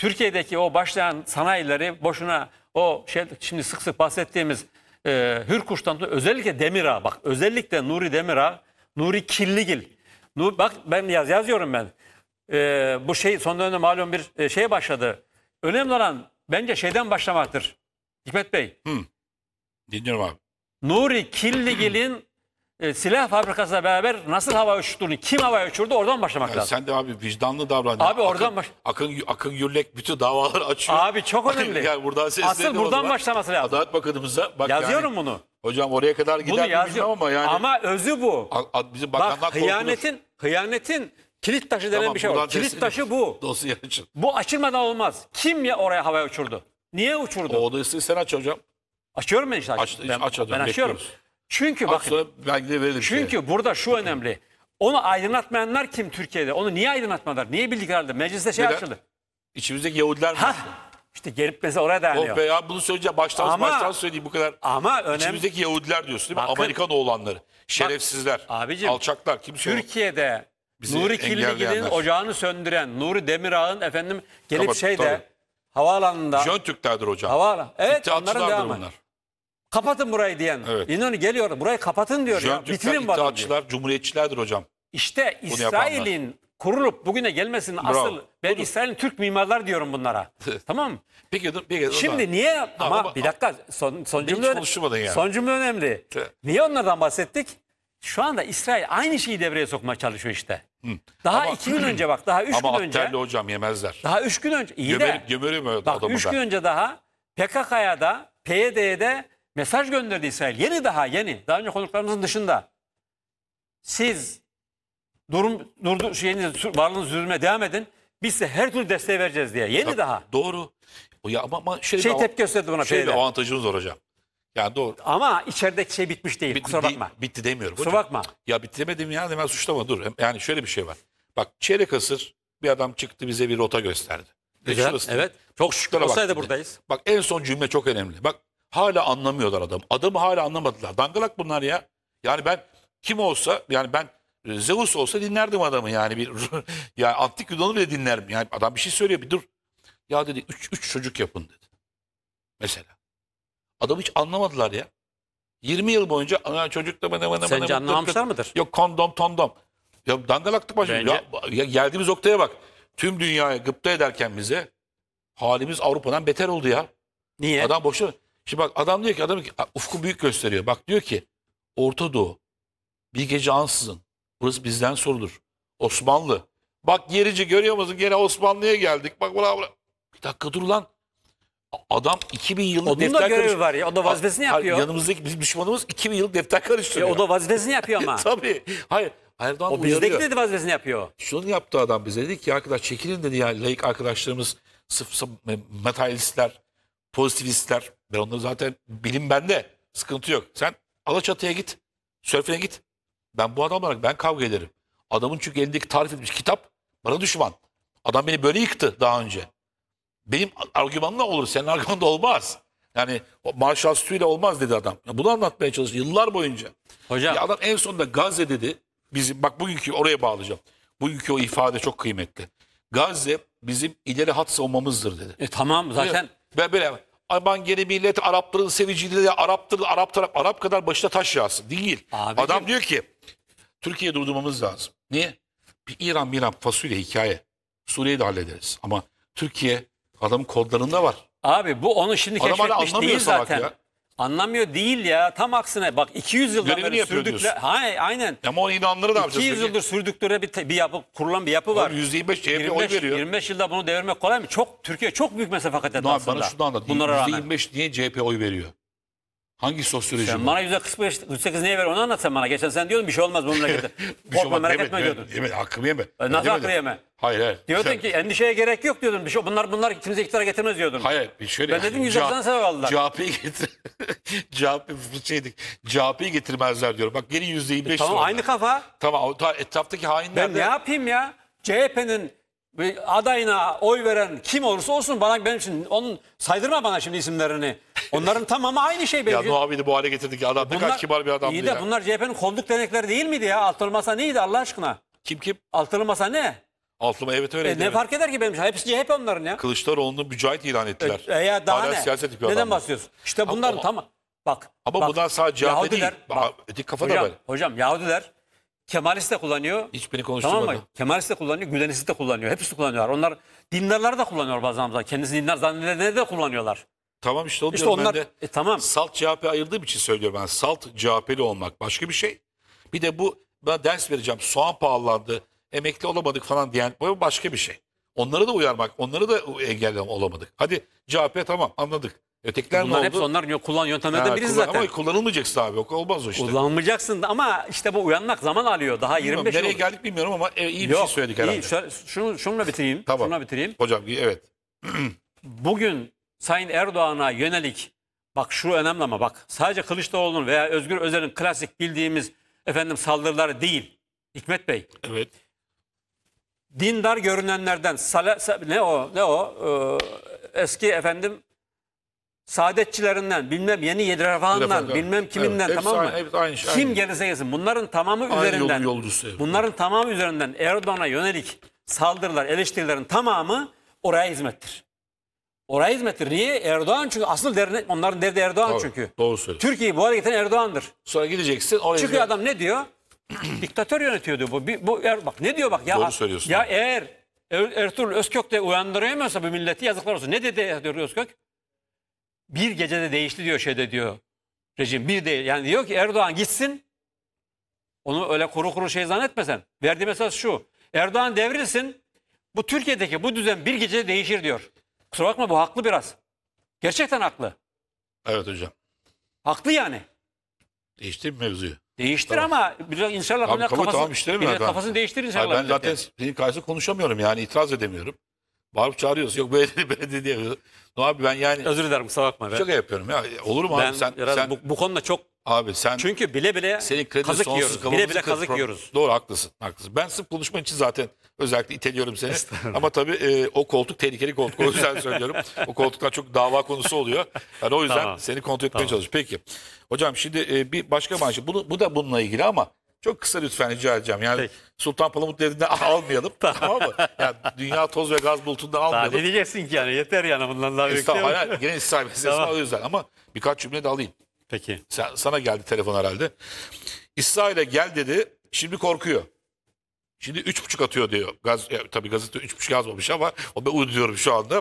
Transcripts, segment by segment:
Türkiye'deki o başlayan sanayileri boşuna o şey şimdi sık sık bahsettiğimiz Hürkuş'tan özellikle Demirağ, bak özellikle Nuri Demirağ, Nuri Killigil. Bak ben yazıyorum ben. Bu şey son dönemde malum bir şey başladı. Önemli olan bence şeyden başlamaktır. Hikmet Bey. Dinliyorum abi. Nuri Killigil'in silah fabrikasıyla beraber nasıl hava uçurduğunu, kim hava uçurdu oradan başlamak lazım. Sen de abi vicdanlı davran. Abi oradan Akın Gürlek bütün davaları açıyor. Abi çok önemli. Yani buradan Asıl buradan başlaması lazım. Adalet Bakanımıza bak Yazıyorum yani, bunu. hocam oraya kadar gider mi bilmem ama yani. Ama özü bu. Bizim bakanlar Bak hıyanetin kilit taşı denen Tamam, bir şey var. buradan Kilit teslim taşı bu. Dosya açın. Bu açılmadan olmaz. Kim ya oraya havaya uçurdu? Niye uçurdu? O odayı sen aç hocam. Açıyorum ben işte. Aç hocam, Ben açıyorum. bekliyoruz. Çünkü Aç bakın. sonra belgeleri verelim. Çünkü burada şu önemli. Onu aydınlatmayanlar kim Türkiye'de? Onu niye aydınlatmadılar? Niye bildikleri halde? Mecliste şey Neden? açıldı. İçimizdeki Yahudiler mi? İşte gelip mesela oraya dayanıyor. Oh be ya bunu söyleyeceğim. Baştan söyleyeyim bu kadar. Ama önemli. İçimizdeki Yahudiler diyorsun değil mi? Bakın, Amerikan oğlanları. Şerefsizler. abicim, alçaklar. Kimse o? Türkiye'de Bizi Nuri Killigil'in engelleyenler. ocağını söndüren Nuri Demirağ'ın efendim gelip Kapat- şeyde tabii. havaalanında Jön Türklerdir hocam. evet onların İttihatçılardır devamı. bunlar. Kapatın burayı diyen. Evet. İnönü geliyor burayı kapatın diyor Jön ya. Türkler, Bitirin bu adamı diyor. İttihatçılar, Cumhuriyetçilerdir hocam. İşte Bunu İsrail'in kurulup bugüne gelmesinin asıl ben Budur. İsrail'in Türk mimarlar diyorum bunlara. Tamam mı? Peki dur. Peki, Şimdi niye ama bir dakika son hiç cümle konuşmadın yani. son cümle önemli. Evet. Niye onlardan bahsettik? Şu anda İsrail aynı şeyi devreye sokmaya çalışıyor işte. Daha Ama- 2 gün önce bak daha 3 gün Ama önce. Atter'le hocam yemezler. Daha 3 gün önce. İyi de. Gömerim Bak adamı 3 ben. gün önce daha PKK'ya da PYD'ye de mesaj gönderdi İsrail. Yeni. Daha önce konuklarımızın dışında. Siz varlığınızı sürdürmeye devam edin. Biz size her türlü desteği vereceğiz diye. Yeni daha. Doğru. O ya ama Tepki gösterdi buna bir PYD. avantajımız var hocam. Yani doğru. Ama içerideki şey bitmiş değil. Kusura bakma. Bitti demiyorum Kusura hocam. bakma. Ya bitti demedim ya hemen suçlama dur. Yani şöyle bir şey var. Bak çeyrek asır bir adam çıktı bize bir rota gösterdi. Güzel. Şurası. Evet. Çok şükür. Şuraya bak Olsaydı dedi. buradayız. Bak en son cümle çok önemli. Bak hala anlamıyorlar adamı. Adamı hala anlamadılar. Dangalak bunlar ya. Yani ben kim olsa yani ben Zeus olsa dinlerdim adamı yani bir yani antik Yunan'ı bile dinlerim. Yani adam bir şey söylüyor bir dur. Ya dedi 3 çocuk yapın dedi. Mesela. Adamı hiç anlamadılar ya. 20 yıl boyunca ana çocuk da bana Sence anlamamışlar mıdır? Yok kondom. Ya dangalaktık başım. Bence- Ya geldiğimiz noktaya bak. Tüm dünyaya gıpta ederken bize halimiz Avrupa'dan beter oldu ya. Niye? Adam boşu. Şimdi bak adam diyor ki ufku büyük gösteriyor. Bak diyor ki Orta Doğu bir gece ansızın. Burası bizden sorulur. Osmanlı. Bak gerici görüyor musun? Gene Osmanlı'ya geldik. Bak buna. Bir dakika dur lan. Adam 2000 yıllık Onun da defter görevi karıştırıyor. var ya. O da vazifesini yapıyor. Yanımızdaki bizim düşmanımız 2000 yıllık defter karıştırıyor. O da vazifesini yapıyor ama. Tabii. Hayır. Erdoğan O uyarıyor. bizdeki de vazifesini yapıyor. Şunu yaptı adam bize. Dedi ki arkadaş çekilin dedi ya. Laik arkadaşlarımız materyalistler, pozitivistler. Ben onları zaten bilim bende. Sıkıntı yok. Sen Alaçatı'ya git. Sörfene git. Ben bu adam olarak ben kavga ederim. Adamın çünkü elindeki tarif edilmiş kitap bana düşman. Adam beni böyle yıktı daha önce. Benim argümanla olur. Senin argümanla olmaz. Yani o Marshall Stü'yle olmaz dedi adam. Ya bunu anlatmaya çalıştı yıllar boyunca. Hocam. Ya adam en sonunda Gazze dedi. Bizim bak bugünkü oraya bağlayacağım. Bugünkü o ifade çok kıymetli. Gazze bizim ileri hat savunmamızdır dedi. Tamam zaten. Ben böyle aman gene millet Arapların seviciliği Arap kadar başına taş yağsın. Değil. Abicim. Adam diyor ki Türkiye'yi durdurmamız lazım. Niye? Bir İran fasulye hikaye. Suriye'yi de hallederiz. Ama Türkiye adamın kodlarında var. Abi bu onu şimdi Adam hala keşfetmiş anlamıyor değil salak zaten. ya. Anlamıyor değil ya. Tam aksine bak 200 yıldan Görevini beri yapıyor sürdükleri. Aynen. Ama o inanları da yapacağız. 200 yıldır sürdükleri bir yapı, kurulan bir yapı var. %25 CHP oy veriyor. 25 yılda bunu devirmek kolay mı? Türkiye çok büyük mesafe kat etti aslında. Bana şunu anlat. Bunlara rağmen. %25 niye CHP oy veriyor? Hangi sosyoloji Sen bu? bana %45, %48 niye ver onu anlat sen bana. Geçen sen diyordun bir şey olmaz bu memlekette. Korkma merak etme diyordun. Yeme, hakkımı yeme. Nasıl Demedim. hakkı yeme? Hayır. Diyordun ki endişeye gerek yok diyordun. Bir şey, bunlar kimse iktidara getirmez diyordun. Hayır. Bir şöyle. Ben dedim %90'a sebep aldılar. CHP'yi getir. CHP'yi getirmezler diyorum. Bak geri %25 Tamam sonra. aynı kafa. Tamam etraftaki hainler Ben de. ne yapayım ya? CHP'nin adayına oy veren kim olursa olsun benim için onun saydırma bana şimdi isimlerini. Onların tamamı aynı şey Ya benim için. Nuh abi de bu hale getirdik. Adam ne kadar kibar bir adamdı İyi ya. de bunlar CHP'nin kolluk denekleri değil miydi ya? Altılı masa neydi Allah aşkına? Kim? Altılı masa ne? Altıma evet öyle. Ne fark eder ki benim için? Hepsi CHP onların ya. Kılıçdaroğlu'nu mücahit ilan ettiler. Ya daha Hala ne? siyaset yapıyor Neden adamlar. bahsediyorsun? İşte bunların tamam. Bak. Ama bunlar sadece CHP değil. Yahudiler, bak, Öteki kafa da hocam, böyle. hocam Yahudiler Kemalist de kullanıyor. Hiç beni Tamam konuşturmadı. mı? Kemalist de kullanıyor, Gülenist de kullanıyor. Hepsi kullanıyorlar. Onlar dindarları da kullanıyor bazen zaman. Kendisi dindar zannedenleri de kullanıyorlar. Tamam işte onu İşte diyorum onlar ben de. tamam. Salt CHP ayırdığım için söylüyorum ben. Salt CHP'li olmak başka bir şey. Bir de ben ders vereceğim. Soğan pahalandı, emekli olamadık falan diyen bu başka bir şey. Onları da uyarmak, onları da engellemek olamadık. Hadi CHP tamam anladık. Ötekiler Bunlar ne hepsi oldu? onların kullan yöntemlerinden birisi zaten. Ama kullanılmayacaksın abi. Olmaz o işte. Kullanmayacaksın da ama işte bu uyanmak zaman alıyor. Daha Bilmiyorum, 25 yıl. nereye geldik bilmiyorum ama iyi bir şey söyledik herhalde. Şununla bitireyim. Tamam. Şununla bitireyim. Hocam evet. Bugün Sayın Erdoğan'a yönelik bak şu önemli ama bak sadece Kılıçdaroğlu'nun veya Özgür Özel'in klasik bildiğimiz saldırıları değil. Hikmet Bey. Evet. Dindar görünenlerden eski saadetçilerinden bilmem yeni Yedirefahan'dan bilmem kiminden evet, tamam mı? Aynı şey. Kim gelirse gelsin bunların tamamı Aynı üzerinden yolcusu. Evet. bunların tamamı üzerinden Erdoğan'a yönelik saldırılar, eleştirilerin tamamı oraya hizmettir. Oraya hizmettir. Niye? Erdoğan çünkü asıl derdi, onların derdi Erdoğan Doğru, çünkü. doğru söylüyorsun. Türkiye'yi bu hale getiren Erdoğan'dır. Sonra gideceksin. Oraya Çıkıyor adam ne diyor? Diktatör yönetiyordu bu. Bak ne diyor bak ya. Doğru söylüyorsun. Ya eğer Ertuğrul Özkök de uyandıramıyorsa bu milleti yazıklar olsun. Ne dedi Ertuğrul Özkök? Bir gecede değişti diyor diyor. Rejim bir değil. Yani diyor ki Erdoğan gitsin. Onu öyle kuru kuru zannetme sen. Verdiği mesaj şu. Erdoğan devrilsin. Bu Türkiye'deki bu düzen bir gecede değişir diyor. Kusura bakma bu haklı biraz. Gerçekten haklı. Evet hocam. Haklı yani. Değişti mi mevzuyu? Değiştir Tamam. ama biraz inşallah Abi, tamam işte mi? kafasını değiştir inşallah. Ben zaten senin karşısında konuşamıyorum yani itiraz edemiyorum. Bağırıp çağırıyorsun. Yok böyle dedi böyle dedi diyemiyorsun. No abi ben yani Özür dilerim kusura bakma. şaka yapıyorum ya. Olur mu Ben abi sen biraz bu konuda çok abi sen çünkü bile bile senin kredi kazık sonsuz yiyoruz. kafamızı Bile bile kazık yiyoruz. Doğru haklısın. Ben sırf konuşman için zaten özellikle iteliyorum seni. Ama tabii o koltuk tehlikeli koltuk. O yüzden söylüyorum. O koltuklar çok dava konusu oluyor. Yani o yüzden Tamam. seni kontrol etmeye Tamam. çalışıyorum. Peki. Hocam şimdi bir başka manşet. Bu da bununla ilgili ama çok kısa lütfen rica edeceğim. Yani Peki. Sultan Palamut devrinden almayalım. Tamam mı? Yani dünya toz ve gaz bulutundan Daha almayalım. ne diyeceksin ki yani yeter yani bundan daha Estağfurullah. bekleyemem. Gene İsrail meselesi Tamam. o yüzden ama birkaç cümle de alayım. Peki. Sana geldi telefon herhalde. İsrail'e gel dedi. Şimdi korkuyor. Şimdi 3,5 atıyor diyor. Tabii gazete 3,5 yazmamış ama o ben uyduruyorum şu anda.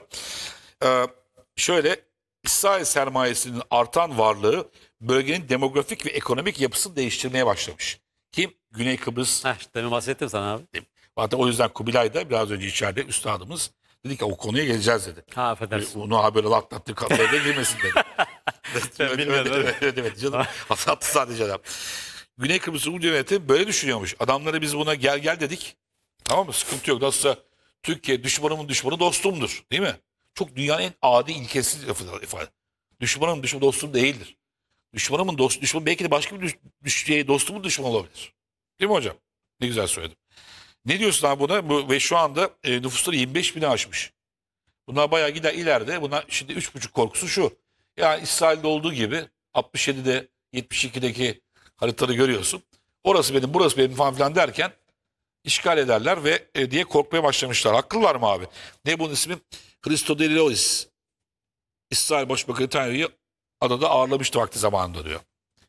Şöyle İsrail sermayesinin artan varlığı bölgenin demografik ve ekonomik yapısını değiştirmeye başlamış. Kim? Güney Kıbrıs. Heh, işte demin bahsettim sana abi. Hatta o yüzden Kubilay da biraz önce içeride üstadımız dedi ki o konuya geleceğiz dedi. Ha affedersin. Onu ha böyle latlattı kapıya da girmesin dedi. Ben bilmiyorum. Evet canım. Hasattı sadece adam. Güney Kıbrıs Rum Cumhuriyeti böyle düşünüyormuş. Adamlara biz buna gel dedik. Tamam mı? Sıkıntı yok. Nasılsa Türkiye düşmanımın düşmanı dostumdur. Değil mi? Çok dünyanın en adi ilkesiz ifade. Düşmanımın düşmanı dostum değildir. Düşmanımın düşmanı belki de başka bir dostumun düşmanı olabilir. Değil mi hocam? Ne güzel söyledim. Ne diyorsun abi buna? Ve şu anda nüfusları 25 bini aşmış. Bunlar bayağı gider ileride. Bunlar şimdi 3,5 korkusu şu. Yani İsrail'de olduğu gibi 67'de 72'deki haritaları görüyorsun. Orası benim burası benim falan filan derken işgal ederler ve diye korkmaya başlamışlar. Haklılar mı abi? Ne bunun ismi? Christodoulos. İsrail Başbakanı Netanyahu'yu adada ağırlamıştı vakti zamanında diyor.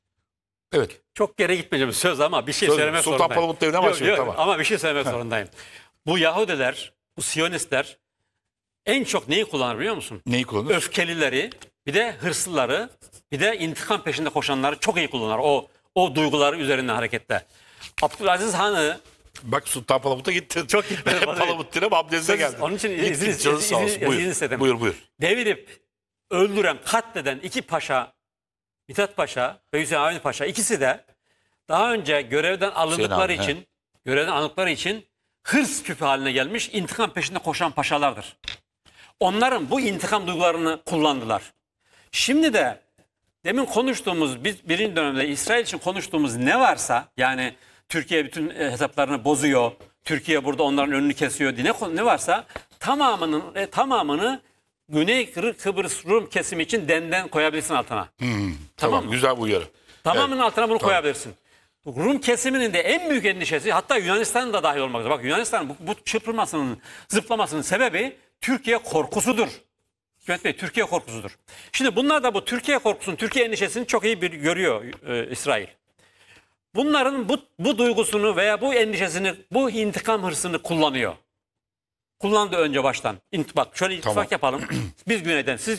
Evet. Çok geri gitmeyeceğim söz ama bir şey Söz, söylemek Sultan zorundayım. Palamut devrinden Yok, başlıyor, yok, tamam. ama bir şey söylemek zorundayım. Bu Yahudiler, bu Siyonistler en çok neyi kullanır biliyor musun? Neyi kullanır? Öfkelileri, bir de hırslıları, bir de intikam peşinde koşanları çok iyi kullanır. O duyguları üzerinden harekette. Abdülaziz Han'ı Bak Sultan Palamut'a gitti. Çok gitmedi. Palamut dire Abdez'e geldi. Onun için Git, izin canı sağ olsun. istedim. Buyur. Devirip öldüren, katleden iki paşa, Mithat Paşa ve Hüseyin Avni Paşa ikisi de daha önce görevden alındıkları için hırs küpü haline gelmiş, intikam peşinde koşan paşalardır. Onların bu intikam duygularını kullandılar. Şimdi de demin konuştuğumuz, biz birinci dönemde İsrail için konuştuğumuz ne varsa, yani Türkiye bütün hesaplarını bozuyor, Türkiye burada onların önünü kesiyor diye ne varsa tamamını Güney Kıbrıs Rum kesimi için denden koyabilirsin altına. Tamam güzel bu uyarı. Tamamının altına bunu koyabilirsin. Rum kesiminin de en büyük endişesi, hatta Yunanistan'ın da dahil olmak üzere. Bak, Yunanistan bu çırpınmasının, zıplamasının sebebi Türkiye korkusudur. Hikmet Bey, Türkiye korkusudur. Şimdi bunlar da bu Türkiye korkusunu, Türkiye endişesini çok iyi görüyor İsrail. Bunların bu duygusunu veya bu endişesini, bu intikam hırsını kullanıyor. Kullandı önce baştan. Bak, şöyle ittifak Tamam. yapalım. Biz güneyden, siz